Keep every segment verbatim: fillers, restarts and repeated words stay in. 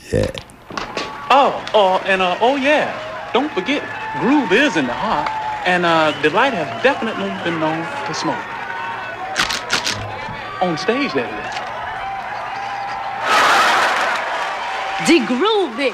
Yeah. Oh, oh, and uh, oh yeah, don't forget, groove is in the heart, and uh, Delight has definitely been known to smoke. On stage, that is. The groovy.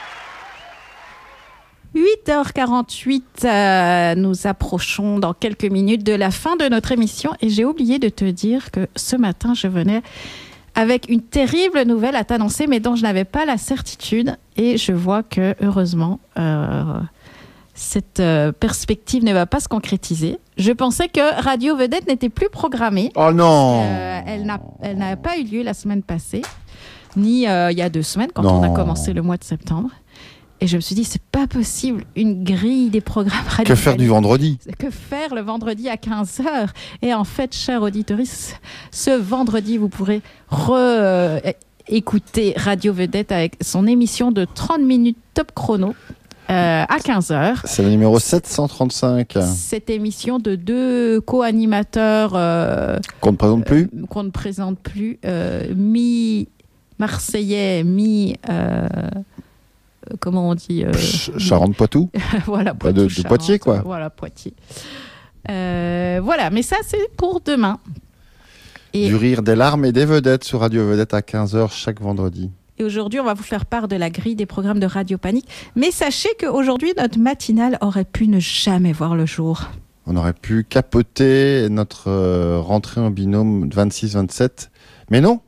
huit heures quarante-huit, euh, nous approchons dans quelques minutes de la fin de notre émission et j'ai oublié de te dire que ce matin, je venais avec une terrible nouvelle à t'annoncer, mais dont je n'avais pas la certitude. Et je vois que, heureusement, euh, cette euh, perspective ne va pas se concrétiser. Je pensais que Radio Vedette n'était plus programmée. Oh non euh, Elle n'a, elle n'a pas eu lieu la semaine passée, ni euh, il y a deux semaines, quand non. on a commencé le mois de septembre. Et je me suis dit, c'est pas possible, une grille des programmes radio. Que faire du vendredi ? Que faire le vendredi à quinze heures ? Et en fait, chers auditeurs, ce vendredi, vous pourrez re-écouter Radio Vedette avec son émission de trente minutes top chrono euh, à quinze heures. C'est le numéro sept cent trente-cinq. Cette émission de deux co-animateurs euh, qu'on ne présente plus, euh, qu'on ne présente plus, euh, mi-marseillais, mi... Euh, comment on dit euh, Ch- Charente-Poitou. Voilà, Poitou, de, de Charente, Poitiers, quoi. Voilà, Poitiers. Euh, voilà, mais ça, c'est pour demain. Et du rire, des larmes et des vedettes sur Radio Vedette à quinze heures chaque vendredi. Et aujourd'hui, on va vous faire part de la grille des programmes de Radio Panique. Mais sachez qu'aujourd'hui, notre matinale aurait pu ne jamais voir le jour. On aurait pu capoter notre euh, rentrée en binôme vingt-six vingt-sept. Mais non.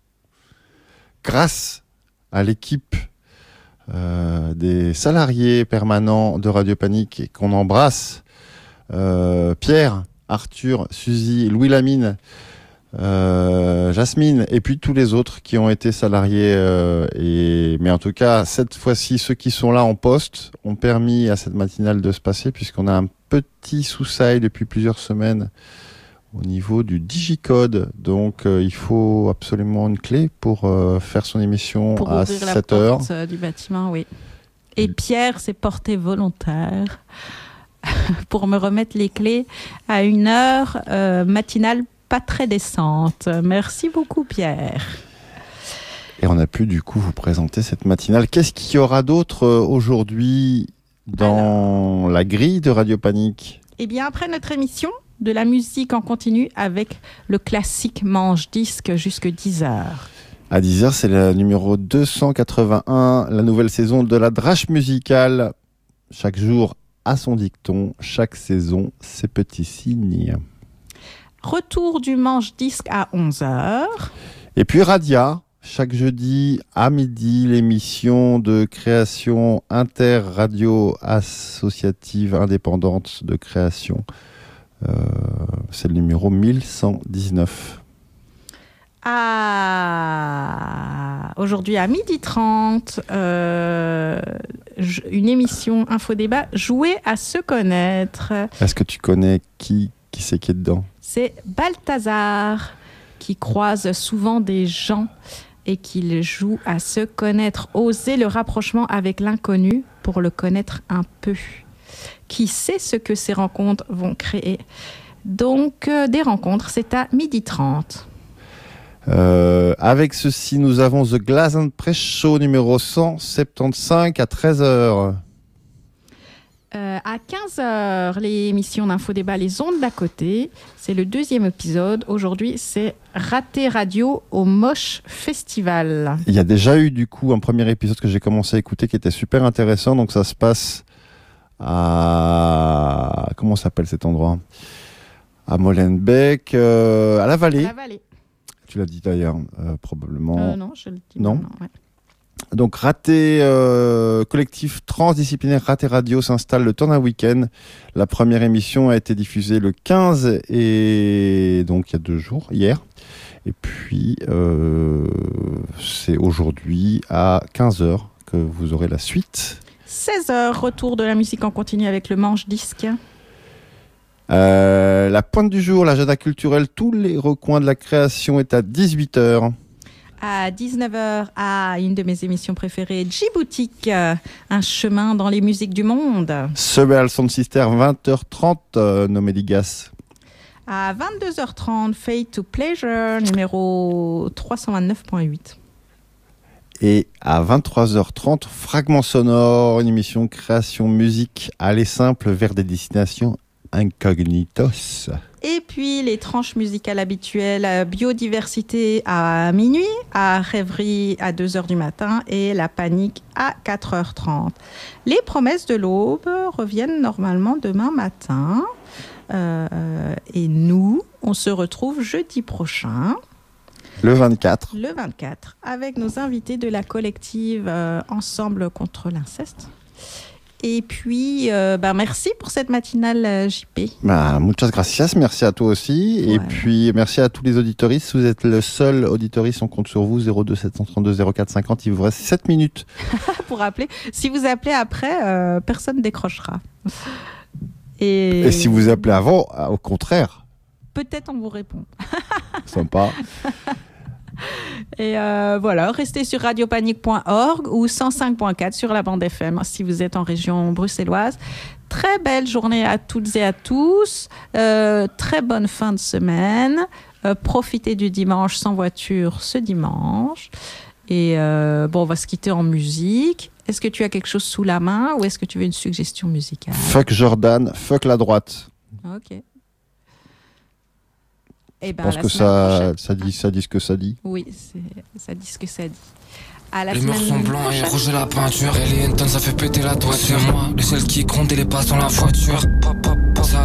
Grâce à l'équipe Euh, des salariés permanents de Radio Panique et qu'on embrasse, euh, Pierre, Arthur, Suzy, Louis Lamine, euh, Jasmine et puis tous les autres qui ont été salariés euh, et mais en tout cas cette fois-ci ceux qui sont là en poste ont permis à cette matinale de se passer puisqu'on a un petit soussail depuis plusieurs semaines au niveau du digicode, donc euh, il faut absolument une clé pour euh, faire son émission pour à sept heures. Pour ouvrir la porte du bâtiment, oui. Et Pierre s'est porté volontaire pour me remettre les clés à une heure euh, matinale pas très décente. Merci beaucoup, Pierre. Et on a pu du coup vous présenter cette matinale. Qu'est-ce qu'il y aura d'autre euh, aujourd'hui dans Alors, la grille de Radio Panique ? Eh bien, après notre émission, de la musique en continu avec le classique Manche-Disque jusqu'à dix heures. À dix heures, c'est le numéro deux cent quatre-vingt-un, la nouvelle saison de la Drache musicale. Chaque jour a son dicton, chaque saison ses petits signes. Retour du Manche-Disque à onze heures. Et puis Radia, chaque jeudi à midi, l'émission de création inter-radio associative indépendante de création. Euh, c'est le numéro mille cent dix-neuf. Ah, aujourd'hui à midi trente, euh, une émission Infodébat, Jouer à se connaître. Est-ce que tu connais qui, qui c'est qui est dedans ? C'est Balthazar qui croise souvent des gens et qu'il joue à se connaître. Oser le rapprochement avec l'inconnu pour le connaître un peu. Qui sait ce que ces rencontres vont créer. Donc, euh, des rencontres, c'est à midi trente. Euh, avec ceci, nous avons The Glass and Press Show numéro cent soixante-quinze à treize heures. Euh, à quinze heures, l'émission d'Infodébat Les Ondes d'à côté. C'est le deuxième épisode. Aujourd'hui, c'est Raté Radio au Moche Festival. Il y a déjà eu du coup un premier épisode que j'ai commencé à écouter qui était super intéressant. Donc ça se passe à... Comment s'appelle cet endroit ? À Molenbeek, euh, à la Vallée. À la Vallée. Tu l'as dit d'ailleurs, euh, probablement. Euh, non, je le dis. Non. non ouais. Donc Raté, euh, collectif transdisciplinaire Raté Radio s'installe le temps d'un week-end. La première émission a été diffusée le quinze et donc il y a deux jours, hier. Et puis euh, c'est aujourd'hui à quinze heures que vous aurez la suite. seize heures, retour de la musique en continu avec le Manche-Disque. Euh, la pointe du jour, l'agenda culturel, tous les recoins de la création est à dix-huit heures. À dix-neuf heures, à une de mes émissions préférées, Djiboutique, un chemin dans les musiques du monde. Sebel Sound Sister, vingt heures trente, euh, nommé Ligas. À vingt-deux heures trente, Fade to Pleasure, numéro trois cent vingt-neuf virgule huit. Et à vingt-trois heures trente, Fragments sonores, une émission création musique, aller simple vers des destinations incognitos. Et puis les tranches musicales habituelles, euh, biodiversité à minuit, à rêverie à deux heures du matin et la panique à quatre heures trente. Les promesses de l'aube reviennent normalement demain matin. Euh, et nous, on se retrouve jeudi prochain. Le vingt-quatre. Le vingt-quatre, avec nos invités de la collective euh, Ensemble contre l'inceste. Et puis, euh, bah, merci pour cette matinale, J P. Bah, muchas gracias, merci à toi aussi. Ouais. Et puis, merci à tous les auditoristes. Vous êtes le seul auditoriste, on compte sur vous. zéro deux sept cent trente-deux zéro quatre cinquante, il vous reste sept minutes. Pour appeler. Si vous appelez après, euh, personne ne décrochera. Et... Et si vous appelez avant, au contraire. Peut-être on vous répond. Sympa. Et euh, voilà, restez sur radiopanique point org ou cent cinq point quatre sur la bande F M si vous êtes en région bruxelloise. Très belle journée à toutes et à tous. Euh, très bonne fin de semaine. Euh, profitez du dimanche sans voiture ce dimanche. Et euh, bon, on va se quitter en musique. Est-ce que tu as quelque chose sous la main ou est-ce que tu veux une suggestion musicale? Fuck Jordan, fuck la droite. Ok. Eh ben, je pense que ça, ça, dit, ça dit ce que ça dit. Oui, c'est, ça dit ce que ça dit. À la les murs sont blancs et rouges de la peinture. Et les Hinton, ça fait péter la toiture. Les seuls qui comptent et les passes dans la voiture. Pop, pop.